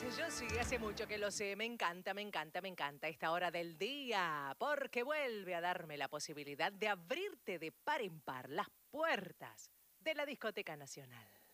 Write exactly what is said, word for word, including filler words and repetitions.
Yo sí, hace mucho que lo sé. Me encanta, me encanta, me encanta esta hora del día, porque vuelve a darme la posibilidad de abrirte de par en par las puertas de la Discoteca Nacional.